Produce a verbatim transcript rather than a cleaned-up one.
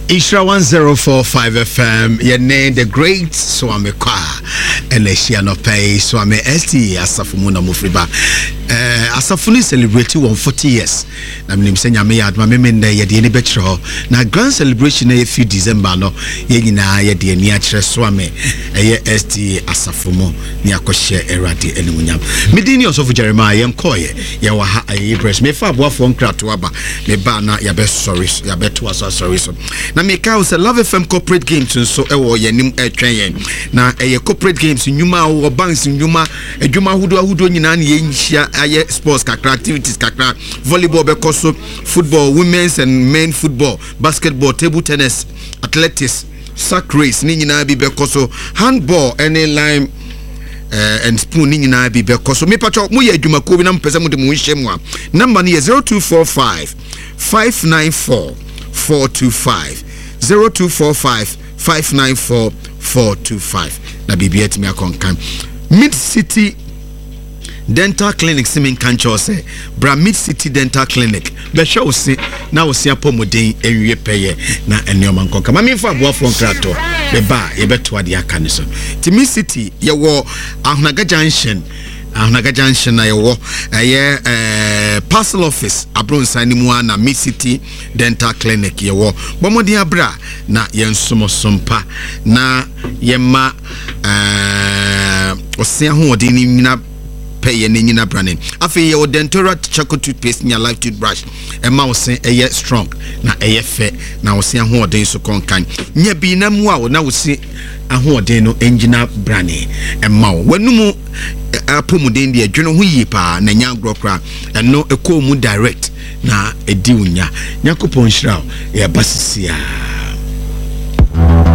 Isra one oh four point five F M, your name the great Swami Kwa, and the Shiano Pay, Swami S T, Asafumuna Mufriba. Uh, Asafuni celebrated one forty years. I'm saying, I may add my memory there, Yadi Betro. Now, grand celebration a few December, no, Yagina, Yadi, Niatra Swami, a S T Asafumo, Niakoshe, Erati, and Munyam. Medinios of Jeremiah, and Koye, Yawaha, a press, me far one Kratuaba, me bana, ya best sorry, ya bet was sorry. Na meka was a Love F M corporate games so e wo yanim e twen na e corporate games nyuma wo banks nyuma adwuma hudo hudo nyina na ye nhia aye sports kakra activities kakra volleyball bekoso football women's and men football basketball table tennis athletics sack race ni nyina bi bekoso handball any line Uh, and spoon in I be because so me patcho mo ye adwuma ko bi na mpesa mo de mo nhye a number ne zero two four five five nine four four two five zero two four five five nine four four two five na bibiet me akonkan Mid City Dental Clinic simin kancho say bra Mid City Dental Clinic be show se na wo se apomodin enwie peye na enioma nkonka ma me fa boafo nkrato be ba ye beto ade aka ne so ti Mid City ye wo Ahonaga Junction Ahonaga Junction na ye wo eye eh parcel office abronsan ni mu na Mid City Dental Clinic ye wo bomodi abra na ye nsomosompa na ye ma eh osia ho odi ni nyina pay ni nyina brane afi ye dentora charcoal toothpaste nya life toothbrush e ma wo sen eye strong na eye fe na wo sen ho odi so konkan nya bi na mu a wo na wo si ahoɔden no engina brane emma wo wanumu apomuden de adwene ho yi pa na nya grokra eno ekɔ mu direct na edi unya nyakopon hira ya basisia.